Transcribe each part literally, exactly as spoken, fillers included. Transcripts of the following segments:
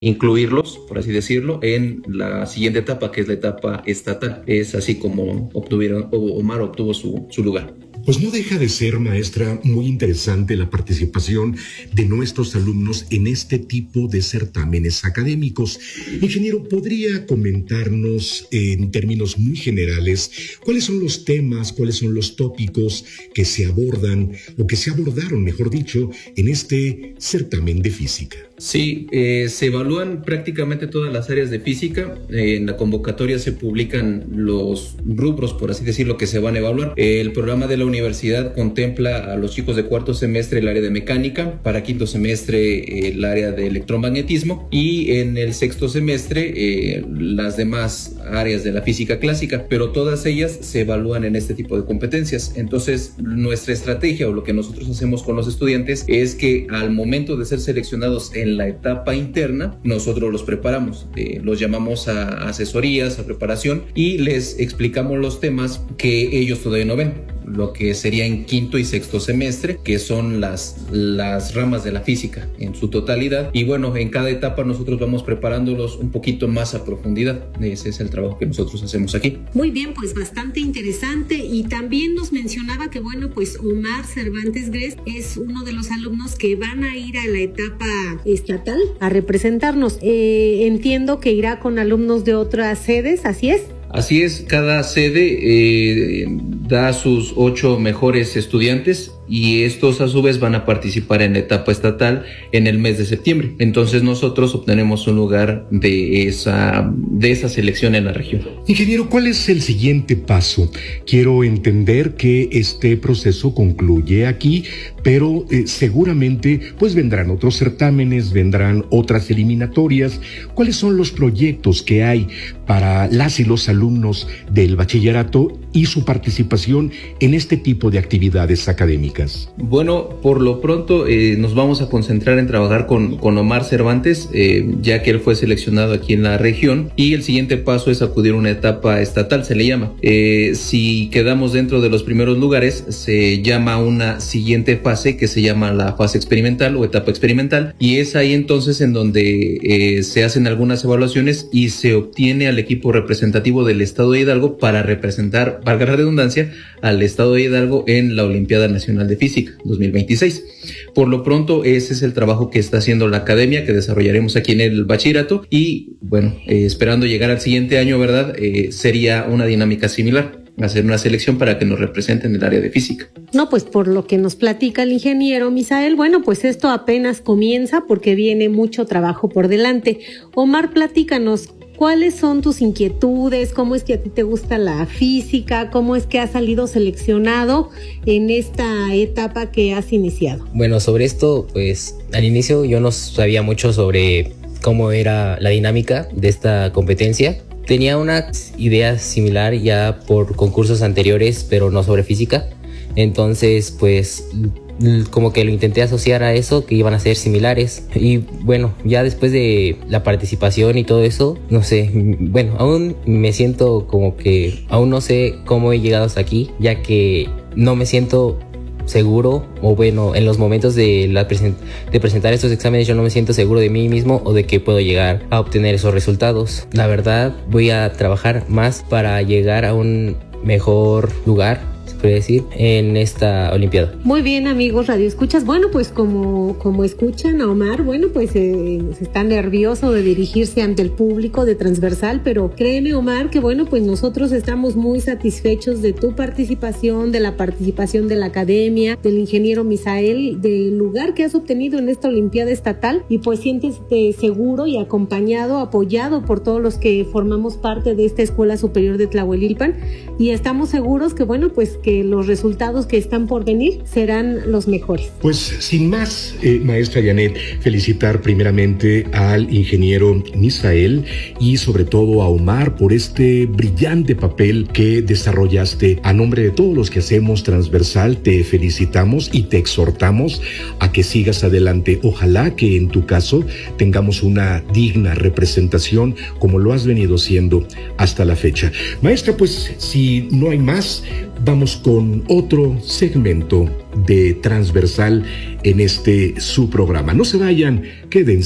incluirlos, por así decirlo, en la siguiente etapa, que es la etapa estatal. Es así como obtuvieron, Omar obtuvo su, su lugar. Pues no deja de ser, maestra, muy interesante la participación de nuestros alumnos en este tipo de certámenes académicos. Ingeniero, ¿podría comentarnos en términos muy generales cuáles son los temas, cuáles son los tópicos que se abordan o que se abordaron, mejor dicho, en este certamen de física? Sí, eh, se evalúan prácticamente todas las áreas de física. Eh, en la convocatoria se publican los rubros, por así decirlo, que se van a evaluar. Eh, el programa de la universidad contempla a los chicos de cuarto semestre el área de mecánica, para quinto semestre el área de electromagnetismo y en el sexto semestre eh, las demás áreas de la física clásica, pero todas ellas se evalúan en este tipo de competencias. Entonces, nuestra estrategia o lo que nosotros hacemos con los estudiantes es que al momento de ser seleccionados en la etapa interna, nosotros los preparamos, eh, los llamamos a asesorías, a preparación y les explicamos los temas que ellos todavía no ven, lo que sería en quinto y sexto semestre, que son las, las ramas de la física en su totalidad. Y bueno, en cada etapa nosotros vamos preparándolos un poquito más a profundidad. Ese es el trabajo que nosotros hacemos aquí. Muy bien, pues bastante interesante. Y también nos mencionaba que bueno, pues Omar Cervantes Gres es uno de los alumnos que van a ir a la etapa estatal a representarnos. Eh, entiendo que irá con alumnos de otras sedes, ¿así es? Así es, cada sede eh, da sus ocho mejores estudiantes y estos a su vez van a participar en la etapa estatal en el mes de septiembre. Entonces nosotros obtenemos un lugar de esa, de esa selección en la región. Ingeniero, ¿cuál es el siguiente paso? Quiero entender que este proceso concluye aquí, pero eh, seguramente pues vendrán otros certámenes, vendrán otras eliminatorias. ¿Cuáles son los proyectos que hay para las y los alumnos del bachillerato y su participación en este tipo de actividades académicas? Bueno, por lo pronto eh, nos vamos a concentrar en trabajar con, con Omar Cervantes, eh, ya que él fue seleccionado aquí en la región, y el siguiente paso es acudir a una etapa estatal, se le llama. Eh, si quedamos dentro de los primeros lugares, se llama una siguiente fase que se llama la fase experimental o etapa experimental, y es ahí entonces en donde eh, se hacen algunas evaluaciones y se obtiene al equipo representativo del estado de Hidalgo para representar, valga la redundancia, al estado de Hidalgo en la Olimpiada Nacional de Física dos mil veintiséis. Por lo pronto, ese es el trabajo que está haciendo la academia, que desarrollaremos aquí en el bachillerato, y bueno, eh, esperando llegar al siguiente año, ¿verdad? Eh, sería una dinámica similar, hacer una selección para que nos representen en el área de física. No, pues por lo que nos platica el ingeniero Misael, bueno, pues esto apenas comienza porque viene mucho trabajo por delante. Omar, platícanos, ¿cuáles son tus inquietudes? ¿Cómo es que a ti te gusta la física? ¿Cómo es que has salido seleccionado en esta etapa que has iniciado? Bueno, sobre esto, pues al inicio yo no sabía mucho sobre cómo era la dinámica de esta competencia. Tenía una idea similar ya por concursos anteriores, pero no sobre física. Entonces, pues como que lo intenté asociar a eso, que iban a ser similares. Y bueno, ya después de la participación y todo eso, no sé, bueno, aún me siento como que aún no sé cómo he llegado hasta aquí, ya que no me siento seguro, o bueno, en los momentos de, la present- de presentar estos exámenes yo no me siento seguro de mí mismo o de que puedo llegar a obtener esos resultados. La verdad, voy a trabajar más para llegar a un mejor lugar, puede decir, en esta olimpiada. Muy bien, amigos Radio Escuchas. Bueno, pues como, como escuchan a Omar, bueno, pues eh, está nervioso de dirigirse ante el público de Transversal, pero créeme, Omar, que bueno, pues nosotros estamos muy satisfechos de tu participación, de la participación de la academia, del ingeniero Misael, del lugar que has obtenido en esta olimpiada estatal, y pues siéntete seguro y acompañado, apoyado por todos los que formamos parte de esta Escuela Superior de Tlahuelilpan, y estamos seguros que bueno, pues que los resultados que están por venir serán los mejores. Pues sin más, eh, maestra Janet, felicitar primeramente al ingeniero Misael y sobre todo a Omar por este brillante papel que desarrollaste. A nombre de todos los que hacemos Transversal, te felicitamos y te exhortamos a que sigas adelante. Ojalá que en tu caso tengamos una digna representación como lo has venido siendo hasta la fecha. Maestra, pues si no hay más, vamos con otro segmento de Transversal en este su programa. No se vayan, quédense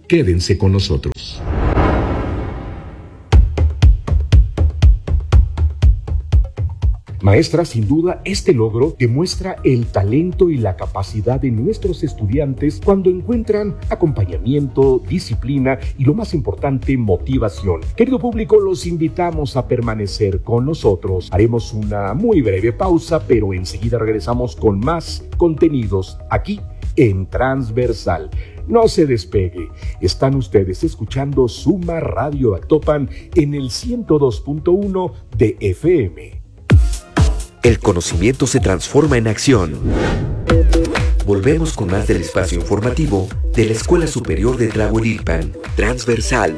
Quédense con nosotros. Maestra, sin duda, este logro demuestra el talento y la capacidad de nuestros estudiantes cuando encuentran acompañamiento, disciplina y, lo más importante, motivación. Querido público, los invitamos a permanecer con nosotros. Haremos una muy breve pausa, pero enseguida regresamos con más contenidos aquí en Transversal. No se despegue. Están ustedes escuchando Suma Radio Actopan en el ciento dos punto uno de F M. El conocimiento se transforma en acción. Volvemos con más del espacio informativo de la Escuela Superior de Tlahuelilpan, Transversal.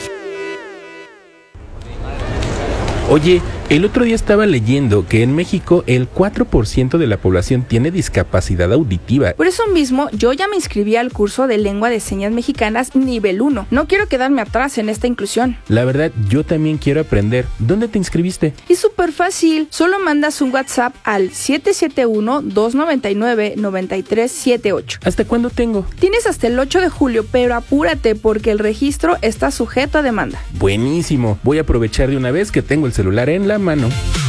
Oye, el otro día estaba leyendo que en México el cuatro por ciento de la población tiene discapacidad auditiva. Por eso mismo, yo ya me inscribí al curso de Lengua de Señas Mexicanas nivel uno. No quiero quedarme atrás en esta inclusión. La verdad, yo también quiero aprender. ¿Dónde te inscribiste? Es súper fácil. Solo mandas un WhatsApp al siete siete uno, dos nueve nueve, nueve tres siete ocho. ¿Hasta cuándo tengo? Tienes hasta el ocho de julio, pero apúrate porque el registro está sujeto a demanda. Buenísimo. Voy a aprovechar de una vez que tengo el celular en la mano.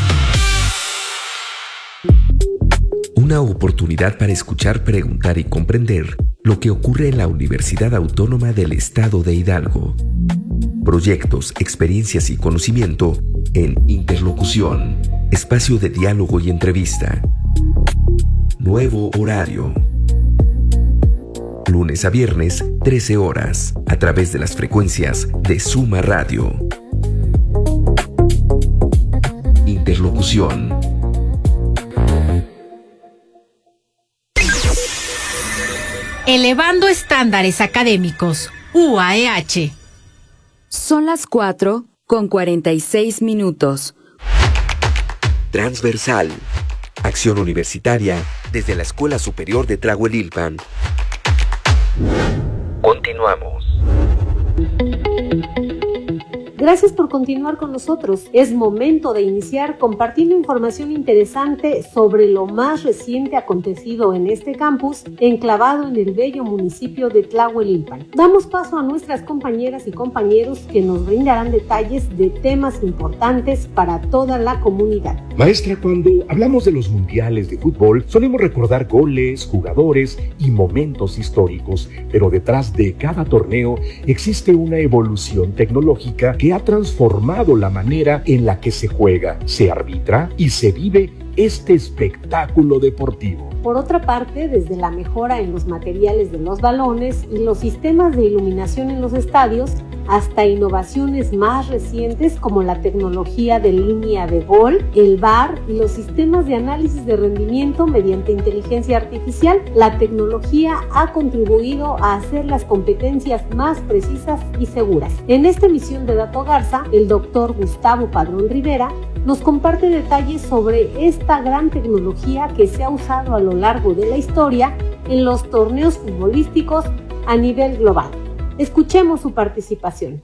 Una oportunidad para escuchar, preguntar y comprender lo que ocurre en la Universidad Autónoma del Estado de Hidalgo. Proyectos, experiencias y conocimiento en Interlocución, espacio de diálogo y entrevista. Nuevo horario. Lunes a viernes, trece horas, a través de las frecuencias de Suma Radio. Interlocución. Elevando estándares académicos, U A E H. Son las cuatro con cuarenta y seis minutos. Transversal. Acción universitaria desde la Escuela Superior de Tlahuelilpan. Continuamos. Gracias por continuar con nosotros. Es momento de iniciar compartiendo información interesante sobre lo más reciente acontecido en este campus, enclavado en el bello municipio de Tlahuelilpan. Damos paso a nuestras compañeras y compañeros que nos brindarán detalles de temas importantes para toda la comunidad. Maestra, cuando hablamos de los mundiales de fútbol, solemos recordar goles, jugadores y momentos históricos, pero detrás de cada torneo existe una evolución tecnológica que ha transformado la manera en la que se juega, se arbitra y se vive este espectáculo deportivo. Por otra parte, desde la mejora en los materiales de los balones y los sistemas de iluminación en los estadios, hasta innovaciones más recientes como la tecnología de línea de gol, el V A R y los sistemas de análisis de rendimiento mediante inteligencia artificial, la tecnología ha contribuido a hacer las competencias más precisas y seguras. En esta emisión de Dato Garza, el doctor Gustavo Padrón Rivera nos comparte detalles sobre esta gran tecnología que se ha usado a lo largo de la historia en los torneos futbolísticos a nivel global. Escuchemos su participación.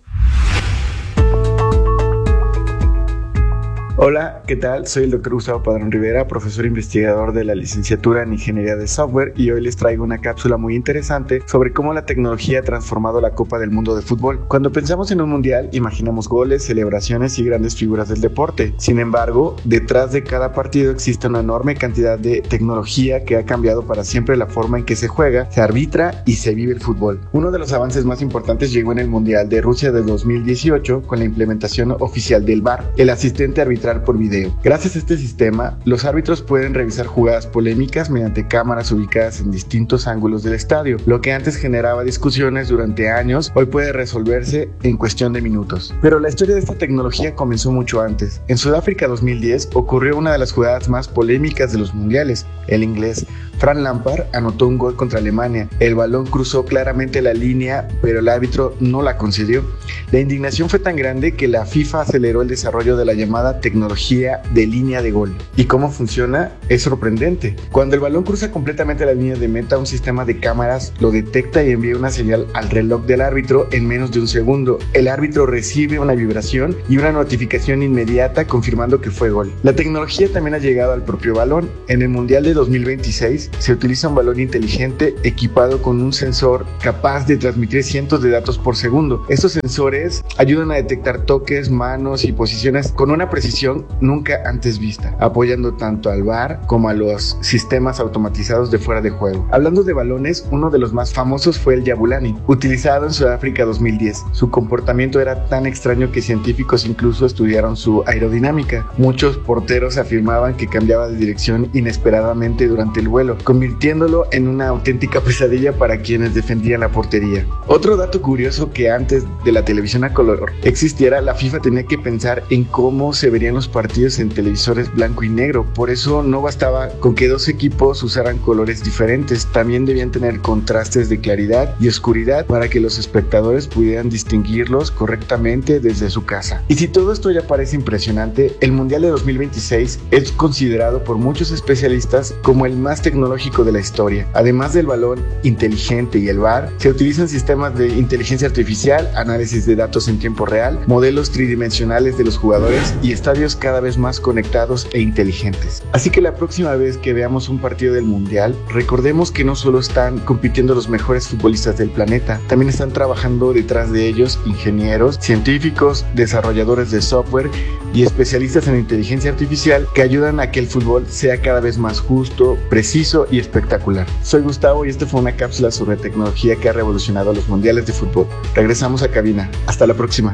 Hola, ¿qué tal? Soy el doctor Gustavo Padrón Rivera, profesor investigador de la licenciatura en Ingeniería de Software, y hoy les traigo una cápsula muy interesante sobre cómo la tecnología ha transformado la Copa del Mundo de Fútbol. Cuando pensamos en un mundial, imaginamos goles, celebraciones y grandes figuras del deporte. Sin embargo, detrás de cada partido existe una enorme cantidad de tecnología que ha cambiado para siempre la forma en que se juega, se arbitra y se vive el fútbol. Uno de los avances más importantes llegó en el Mundial de Rusia de dos mil dieciocho con la implementación oficial del V A R, el asistente arbitral por video. Gracias a este sistema, los árbitros pueden revisar jugadas polémicas mediante cámaras ubicadas en distintos ángulos del estadio. Lo que antes generaba discusiones durante años, hoy puede resolverse en cuestión de minutos. Pero la historia de esta tecnología comenzó mucho antes. En Sudáfrica dos mil diez ocurrió una de las jugadas más polémicas de los mundiales. El inglés Frank Lampard anotó un gol contra Alemania. El balón cruzó claramente la línea, pero el árbitro no la concedió. La indignación fue tan grande que la FIFA aceleró el desarrollo de la llamada tecnología tecnología de línea de gol. ¿Y cómo funciona? Es sorprendente. Cuando el balón cruza completamente la línea de meta, un sistema de cámaras lo detecta y envía una señal al reloj del árbitro en menos de un segundo. El árbitro recibe una vibración y una notificación inmediata confirmando que fue gol. La tecnología también ha llegado al propio balón. En el Mundial de dos mil veintiséis se utiliza un balón inteligente equipado con un sensor capaz de transmitir cientos de datos por segundo. Estos sensores ayudan a detectar toques, manos y posiciones con una precisión nunca antes vista, apoyando tanto al V A R como a los sistemas automatizados de fuera de juego. Hablando de balones, uno de los más famosos fue el Jabulani, utilizado en Sudáfrica dos mil diez. Su comportamiento era tan extraño que científicos incluso estudiaron su aerodinámica. Muchos porteros afirmaban que cambiaba de dirección inesperadamente durante el vuelo, convirtiéndolo en una auténtica pesadilla para quienes defendían la portería. Otro dato curioso, que antes de la televisión a color existiera, la FIFA tenía que pensar en cómo se verían los partidos en televisores blanco y negro. Por eso no bastaba con que dos equipos usaran colores diferentes, también debían tener contrastes de claridad y oscuridad para que los espectadores pudieran distinguirlos correctamente desde su casa. Y si todo esto ya parece impresionante, el Mundial de dos mil veintiséis es considerado por muchos especialistas como el más tecnológico de la historia. Además del balón inteligente y el V A R, se utilizan sistemas de inteligencia artificial, análisis de datos en tiempo real, modelos tridimensionales de los jugadores y estadios cada vez más conectados e inteligentes. Así que la próxima vez que veamos un partido del Mundial, recordemos que no solo están compitiendo los mejores futbolistas del planeta, también están trabajando detrás de ellos ingenieros, científicos, desarrolladores de software y especialistas en inteligencia artificial que ayudan a que el fútbol sea cada vez más justo, preciso y espectacular. Soy Gustavo y esta fue una cápsula sobre tecnología que ha revolucionado los mundiales de fútbol. Regresamos a cabina. Hasta la próxima.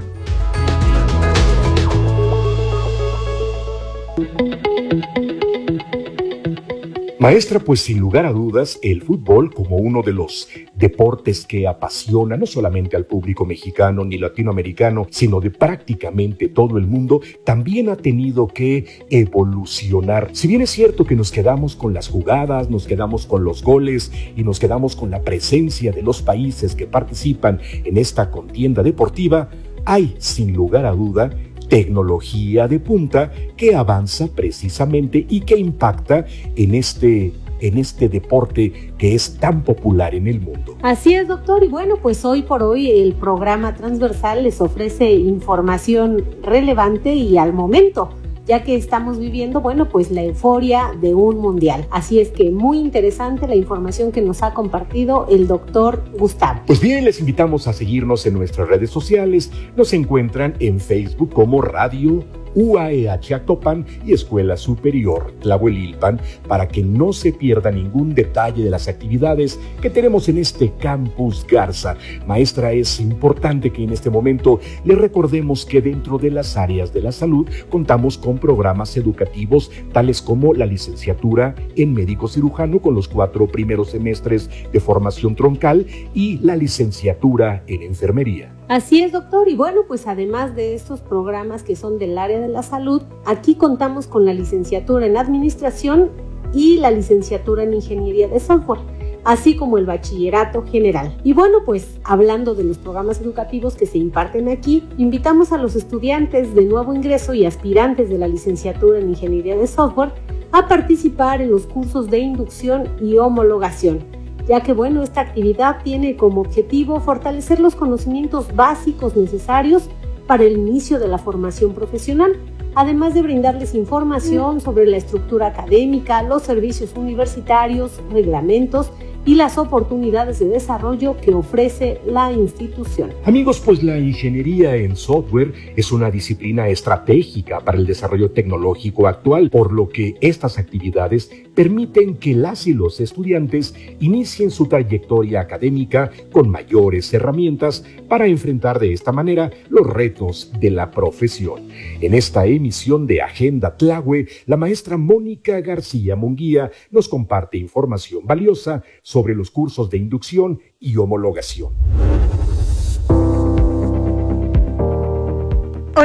Maestra, pues sin lugar a dudas, el fútbol, como uno de los deportes que apasiona no solamente al público mexicano ni latinoamericano, sino de prácticamente todo el mundo, también ha tenido que evolucionar. Si bien es cierto que nos quedamos con las jugadas, nos quedamos con los goles y nos quedamos con la presencia de los países que participan en esta contienda deportiva, hay, sin lugar a duda, tecnología de punta que avanza precisamente y que impacta en este, en este deporte que es tan popular en el mundo. Así es, doctor, y bueno, pues hoy por hoy el programa transversal les ofrece información relevante y al momento, ya que estamos viviendo, bueno, pues la euforia de un mundial. Así es que muy interesante la información que nos ha compartido el doctor Gustavo. Pues bien, les invitamos a seguirnos en nuestras redes sociales. Nos encuentran en Facebook como Radio U A E H Actopan y Escuela Superior Tlahuelilpan, para que no se pierda ningún detalle de las actividades que tenemos en este Campus Garza. Maestra, es importante que en este momento le recordemos que dentro de las áreas de la salud contamos con programas educativos tales como la licenciatura en médico cirujano con los cuatro primeros semestres de formación troncal y la licenciatura en enfermería. Así es, doctor, y bueno, pues además de estos programas que son del área de la salud, aquí contamos con la licenciatura en administración y la licenciatura en ingeniería de software, así como el bachillerato general. Y bueno, pues hablando de los programas educativos que se imparten aquí, invitamos a los estudiantes de nuevo ingreso y aspirantes de la licenciatura en ingeniería de software a participar en los cursos de inducción y homologación, ya que bueno, esta actividad tiene como objetivo fortalecer los conocimientos básicos necesarios para el inicio de la formación profesional, además de brindarles información sobre la estructura académica, los servicios universitarios, reglamentos y las oportunidades de desarrollo que ofrece la institución. Amigos, pues la ingeniería en software es una disciplina estratégica para el desarrollo tecnológico actual, por lo que estas actividades permiten que las y los estudiantes inicien su trayectoria académica con mayores herramientas para enfrentar de esta manera los retos de la profesión. En esta emisión de Agenda Tlahue, la maestra Mónica García Munguía nos comparte información valiosa sobre los cursos de inducción y homologación. Hola,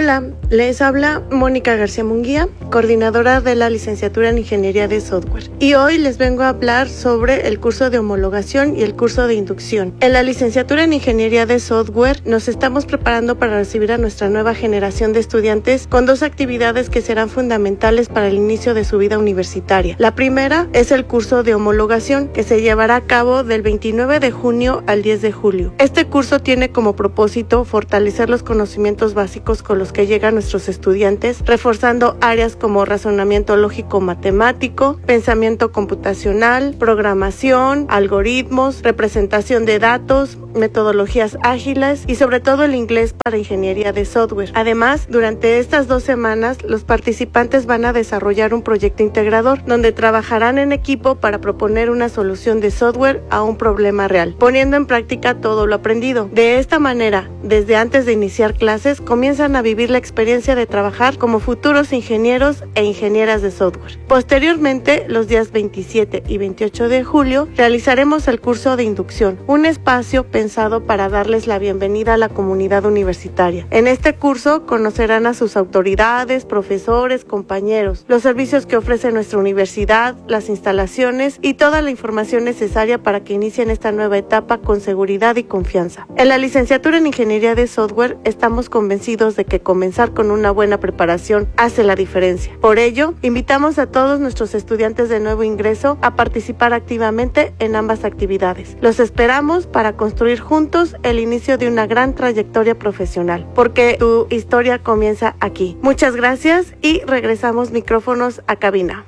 Les habla Mónica García Munguía, coordinadora de la licenciatura en Ingeniería de Software. Y hoy les vengo a hablar sobre el curso de homologación y el curso de inducción. En la licenciatura en Ingeniería de Software nos estamos preparando para recibir a nuestra nueva generación de estudiantes con dos actividades que serán fundamentales para el inicio de su vida universitaria. La primera es el curso de homologación, que se llevará a cabo del veintinueve de junio al diez de julio. Este curso tiene como propósito fortalecer los conocimientos básicos con los que llegan nuestros estudiantes, reforzando áreas como razonamiento lógico-matemático, pensamiento computacional, programación, algoritmos, representación de datos, metodologías ágiles y sobre todo el inglés para ingeniería de software. Además, durante estas dos semanas, los participantes van a desarrollar un proyecto integrador donde trabajarán en equipo para proponer una solución de software a un problema real, poniendo en práctica todo lo aprendido. De esta manera, desde antes de iniciar clases, comienzan a vivir la experiencia de trabajar como futuros ingenieros e ingenieras de software. Posteriormente, los días veintisiete y veintiocho de julio, realizaremos el curso de inducción, un espacio pensado para darles la bienvenida a la comunidad universitaria. En este curso conocerán a sus autoridades, profesores, compañeros, los servicios que ofrece nuestra universidad, las instalaciones y toda la información necesaria para que inicien esta nueva etapa con seguridad y confianza. En la licenciatura en Ingeniería de Software estamos convencidos de que comenzar con una buena preparación hace la diferencia. Por ello, invitamos a todos nuestros estudiantes de nuevo ingreso a participar activamente en ambas actividades. Los esperamos para construir juntos el inicio de una gran trayectoria profesional, porque tu historia comienza aquí. Muchas gracias y regresamos micrófonos a cabina.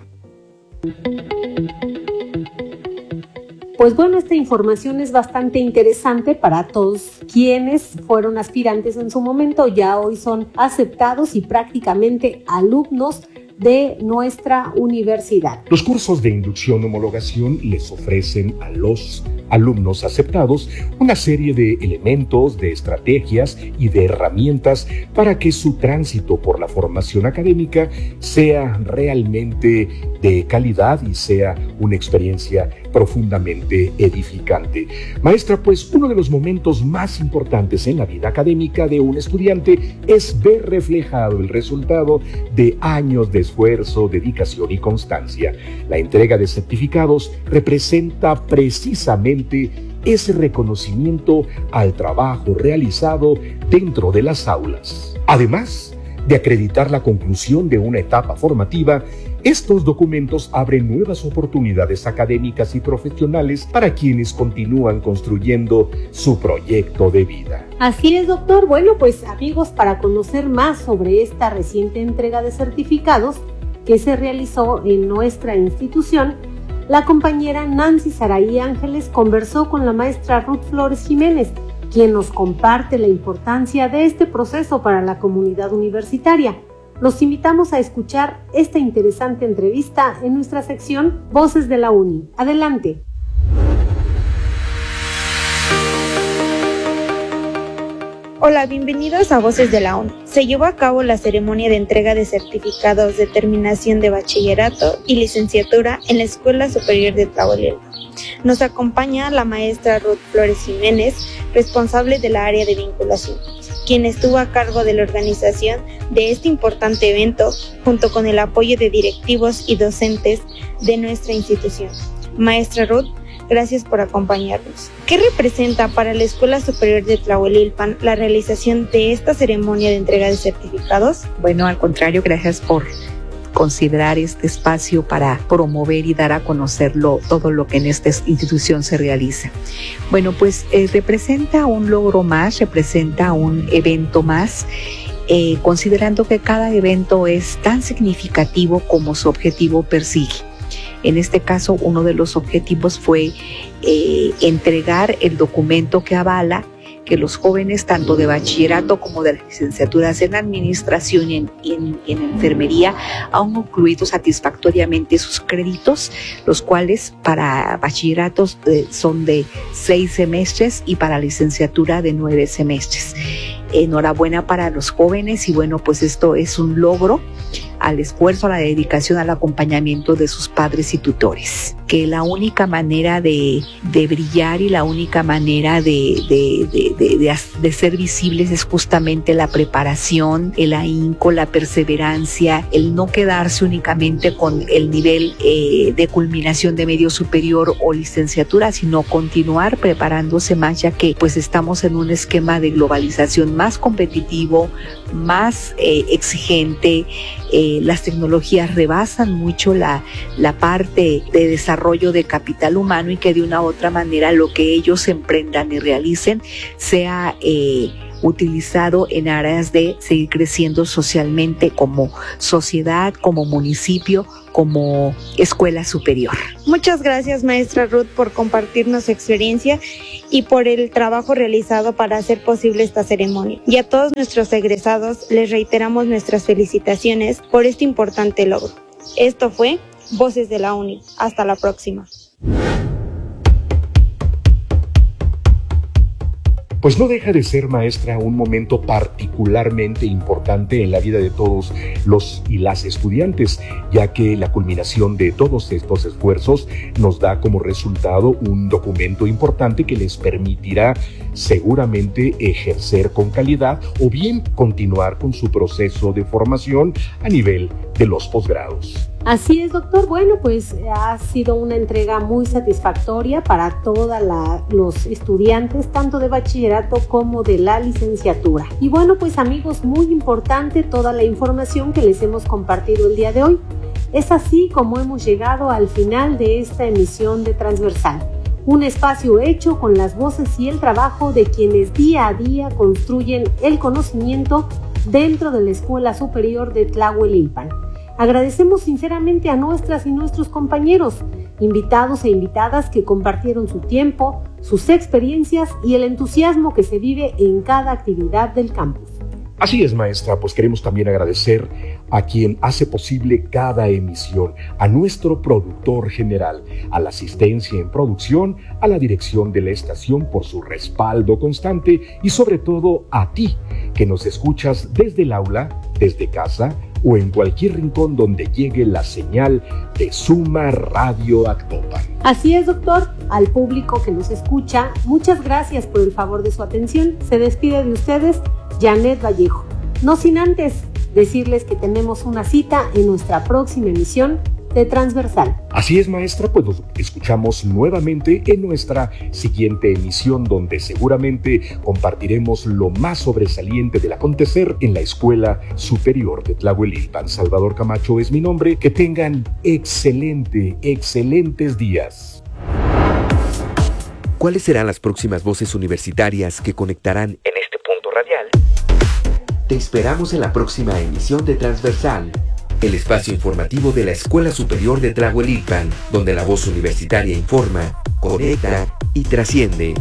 Pues bueno, esta información es bastante interesante para todos quienes fueron aspirantes en su momento, ya hoy son aceptados y prácticamente alumnos de nuestra universidad. Los cursos de inducción-homologación les ofrecen a los alumnos aceptados una serie de elementos, de estrategias y de herramientas para que su tránsito por la formación académica sea realmente de calidad y sea una experiencia profundamente edificante. Maestra, pues uno de los momentos más importantes en la vida académica de un estudiante es ver reflejado el resultado de años de esfuerzo, dedicación y constancia. La entrega de certificados representa precisamente ese reconocimiento al trabajo realizado dentro de las aulas. Además de acreditar la conclusión de una etapa formativa, estos documentos abren nuevas oportunidades académicas y profesionales para quienes continúan construyendo su proyecto de vida. Así es, doctor. Bueno, pues amigos, para conocer más sobre esta reciente entrega de certificados que se realizó en nuestra institución, la compañera Nancy Saraí Ángeles conversó con la maestra Ruth Flores Jiménez, quien nos comparte la importancia de este proceso para la comunidad universitaria. Los invitamos a escuchar esta interesante entrevista en nuestra sección Voces de la Uni. Adelante. Hola, bienvenidos a Voces de la Uni. Se llevó a cabo la ceremonia de entrega de certificados de terminación de bachillerato y licenciatura en la Escuela Superior de Tlahuelilpan. Nos acompaña la maestra Ruth Flores Jiménez, responsable de la área de vinculación, quien estuvo a cargo de la organización de este importante evento junto con el apoyo de directivos y docentes de nuestra institución. Maestra Ruth, gracias por acompañarnos. ¿Qué representa para la Escuela Superior de Tlahuelilpan la realización de esta ceremonia de entrega de certificados? Bueno, al contrario, gracias por considerar este espacio para promover y dar a conocerlo todo lo que en esta institución se realiza. Bueno, pues eh, representa un logro más, representa un evento más, eh, considerando que cada evento es tan significativo como su objetivo persigue. En este caso, uno de los objetivos fue eh, entregar el documento que avala que los jóvenes, tanto de bachillerato como de licenciaturas en administración y en, en, en enfermería, han concluido satisfactoriamente sus créditos, los cuales para bachilleratos eh, son de seis semestres y para licenciatura de nueve semestres. Enhorabuena para los jóvenes y bueno, pues esto es un logro al esfuerzo, a la dedicación, al acompañamiento de sus padres y tutores. Que la única manera de, de brillar y la única manera de, de, de, de, de, de ser visibles es justamente la preparación, el ahínco, la perseverancia, el no quedarse únicamente con el nivel eh, de culminación de medio superior o licenciatura, sino continuar preparándose más, ya que pues estamos en un esquema de globalización más competitivo, más eh, exigente. Eh, las tecnologías rebasan mucho la, la parte de desarrollo de capital humano, y que de una u otra manera lo que ellos emprendan y realicen sea eh, utilizado en áreas de seguir creciendo socialmente como sociedad, como municipio, como escuela superior. Muchas gracias, maestra Ruth, por compartirnos su experiencia y por el trabajo realizado para hacer posible esta ceremonia. Y a todos nuestros egresados les reiteramos nuestras felicitaciones por este importante logro. Esto fue Voces de la Uni. Hasta la próxima. Pues no deja de ser, maestra, un momento particularmente importante en la vida de todos los y las estudiantes, ya que la culminación de todos estos esfuerzos nos da como resultado un documento importante que les permitirá seguramente ejercer con calidad o bien continuar con su proceso de formación a nivel de los posgrados. Así es, doctor. Bueno, pues ha sido una entrega muy satisfactoria para todos los estudiantes, tanto de bachillerato como de la licenciatura. Y bueno, pues amigos, muy importante toda la información que les hemos compartido el día de hoy. Es así como hemos llegado al final de esta emisión de Transversal. Un espacio hecho con las voces y el trabajo de quienes día a día construyen el conocimiento dentro de la Escuela Superior de Tlahuelilpan. Agradecemos sinceramente a nuestras y nuestros compañeros, invitados e invitadas que compartieron su tiempo, sus experiencias y el entusiasmo que se vive en cada actividad del campus. Así es, maestra, pues queremos también agradecer a quien hace posible cada emisión, a nuestro productor general, a la asistencia en producción, a la dirección de la estación por su respaldo constante y sobre todo a ti, que nos escuchas desde el aula, desde casa o en cualquier rincón donde llegue la señal de Suma Radio Actopan. Así es, doctor. Al público que nos escucha, muchas gracias por el favor de su atención. Se despide de ustedes Janet Vallejo. No sin antes decirles que tenemos una cita en nuestra próxima emisión de Transversal. Así es, maestra, pues nos escuchamos nuevamente en nuestra siguiente emisión, donde seguramente compartiremos lo más sobresaliente del acontecer en la Escuela Superior de Tlahuelilpan. Salvador Camacho es mi nombre. Que tengan excelente, excelentes días. ¿Cuáles serán las próximas voces universitarias que conectarán en este punto radial? Te esperamos en la próxima emisión de Transversal, el espacio informativo de la Escuela Superior de Tlahuelilpan, donde la voz universitaria informa, conecta y trasciende.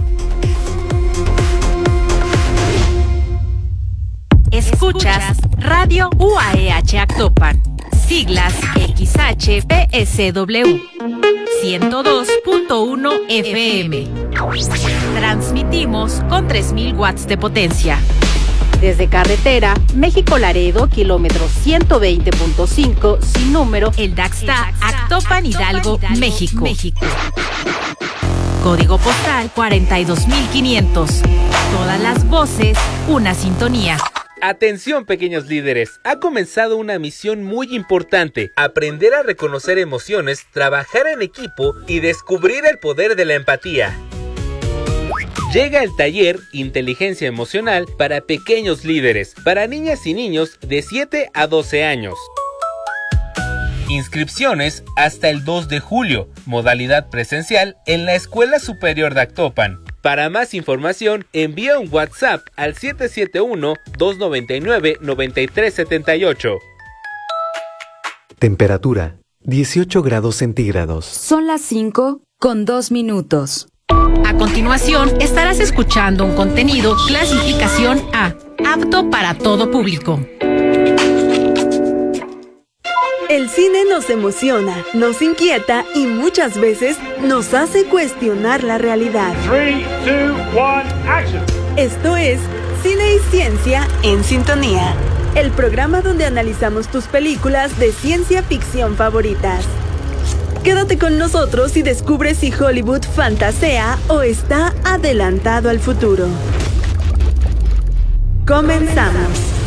Escuchas Radio U A E H Actopan, siglas X H P S W, ciento dos punto uno F M. Transmitimos con tres mil watts de potencia. Desde carretera México-Laredo, kilómetro ciento veinte punto cinco, sin número, el Daxta, Actopan, Hidalgo, México. México. Código postal cuarenta y dos mil quinientos. Todas las voces, una sintonía. Atención, pequeños líderes, ha comenzado una misión muy importante: aprender a reconocer emociones, trabajar en equipo y descubrir el poder de la empatía. Llega el taller Inteligencia Emocional para pequeños líderes, para niñas y niños de siete a doce años. Inscripciones hasta el dos de julio, modalidad presencial en la Escuela Superior de Actopan. Para más información, envía un WhatsApp al siete siete uno, dos nueve nueve, nueve tres siete ocho. Temperatura, dieciocho grados centígrados. Son las cinco con dos minutos. A continuación, estarás escuchando un contenido clasificación A, apto para todo público. El cine nos emociona, nos inquieta y muchas veces nos hace cuestionar la realidad. tres, dos, uno, action. Esto es Cine y Ciencia en Sintonía. el programa donde analizamos tus películas de ciencia ficción favoritas. Quédate con nosotros y descubre si Hollywood fantasea o está adelantado al futuro. Comenzamos.